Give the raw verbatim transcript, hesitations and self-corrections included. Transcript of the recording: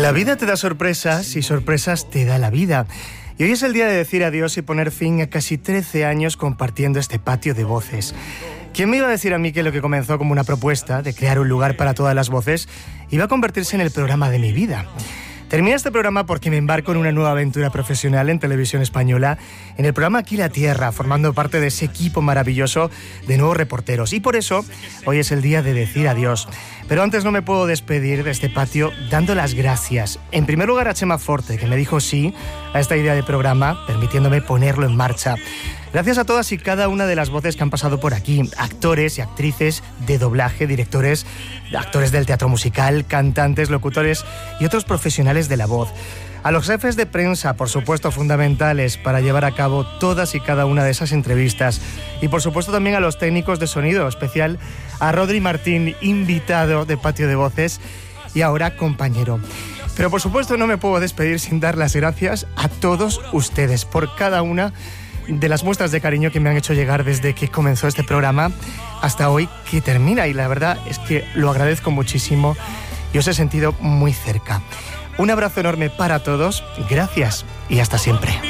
La vida te da sorpresas y sorpresas te da la vida. Y hoy es el día de decir adiós y poner fin a casi trece años compartiendo este patio de voces. ¿Quién me iba a decir a mí que lo que comenzó como una propuesta de crear un lugar para todas las voces iba a convertirse en el programa de mi vida? Termina este programa porque me embarco en una nueva aventura profesional en televisión española, en el programa Aquí la Tierra, formando parte de ese equipo maravilloso de nuevos reporteros. Y por eso, hoy es el día de decir adiós. Pero antes no me puedo despedir de este patio dando las gracias. En primer lugar a Chema Forte, que me dijo sí a esta idea de programa, permitiéndome ponerlo en marcha. Gracias a todas y cada una de las voces que han pasado por aquí, actores y actrices de doblaje, directores, actores del teatro musical, cantantes, locutores y otros profesionales de la voz. A los jefes de prensa, por supuesto, fundamentales para llevar a cabo todas y cada una de esas entrevistas. Y por supuesto también a los técnicos de sonido, especial a Rodri Martín, invitado de Patio de Voces y ahora compañero. Pero por supuesto no me puedo despedir sin dar las gracias a todos ustedes por cada una de las muestras de cariño que me han hecho llegar desde que comenzó este programa hasta hoy que termina, y la verdad es que lo agradezco muchísimo y os he sentido muy cerca. Un abrazo enorme para todos, gracias y hasta siempre.